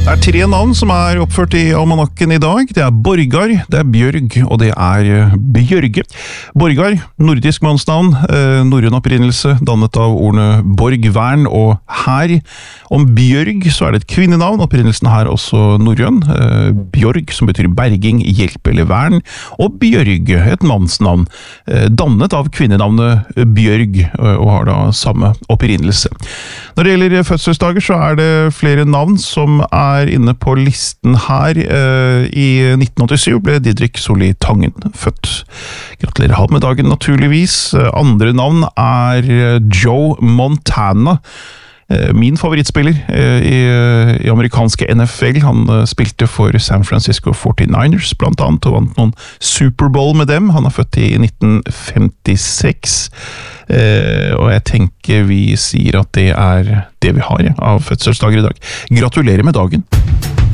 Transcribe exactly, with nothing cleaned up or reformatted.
Det er tre navn som er oppført i almanakken i dag. Det er Borgar, det er Bjørg, og det er Bjørge. Borgar, nordisk mannsnavn, eh, norrøn opprinnelse, dannet av ordene borgvern og hær. Om Bjørg så er det et kvinnenavn, opprinnelsen her også norrøn. Eh, Bjørg, som betyr berging, hjelp eller vern. Og Bjørge, et mannsnavn, eh, dannet av kvinnenavnet Bjørg, og har da samme opprinnelse. Når det gjelder fødselsdager så er det flere navn som er inne på listen her. I nitten åttisyv ble Didrik Solli Tangen født. Gratulerer ham med dagen naturligvis. Andre navn er Joe Montana. Min favorittspiller i, i amerikanske N F L. Han spilte for San Francisco forty-niners blant annet, og vant noen Superbowl med dem. Han er født i nitten femtiseks, og jeg tenker vi sier at det er det vi har ja, av fødselsdager i dag. Gratulerer med dagen!